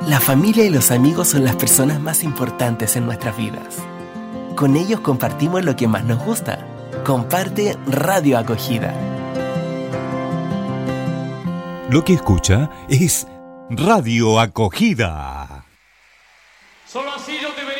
La familia y los amigos son las personas más importantes en nuestras vidas. Con ellos compartimos lo que más nos gusta. Comparte Radio Acogida. Lo que escucha es Radio Acogida. Solo así yo te veré.